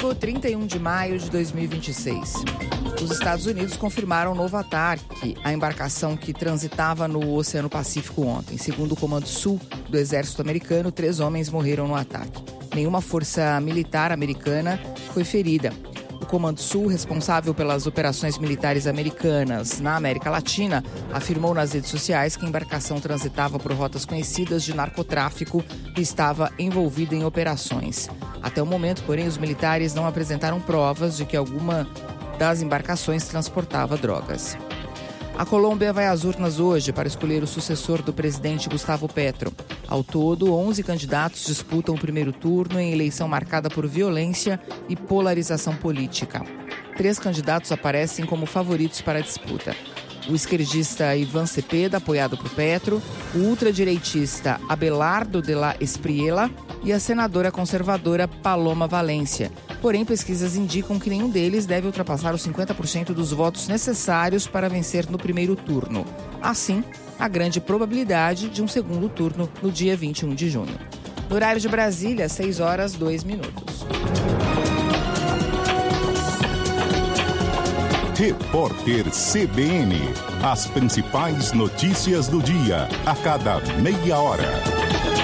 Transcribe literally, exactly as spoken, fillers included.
domingo, trinta e um de maio de dois mil e vinte e seis. Os Estados Unidos confirmaram um novo ataque à embarcação que transitava no Oceano Pacífico ontem. Segundo o Comando Sul do Exército Americano, três homens morreram no ataque. Nenhuma força militar americana foi ferida. O Comando Sul, responsável pelas operações militares americanas na América Latina, afirmou nas redes sociais que a embarcação transitava por rotas conhecidas de narcotráfico e estava envolvida em operações. Até o momento, porém, os militares não apresentaram provas de que alguma das embarcações transportava drogas. A Colômbia vai às urnas hoje para escolher o sucessor do presidente Gustavo Petro. Ao todo, onze candidatos disputam o primeiro turno em eleição marcada por violência e polarização política. Três candidatos aparecem como favoritos para a disputa. O esquerdista Iván Cepeda, apoiado por Petro, o ultradireitista Abelardo de la Espriella e a senadora conservadora Paloma Valencia. Porém, pesquisas indicam que nenhum deles deve ultrapassar os cinquenta por cento dos votos necessários para vencer no primeiro turno. Assim, há grande probabilidade de um segundo turno no dia vinte e um de junho. No horário de Brasília, seis horas, dois minutos. Repórter C B N. As principais notícias do dia, a cada meia hora.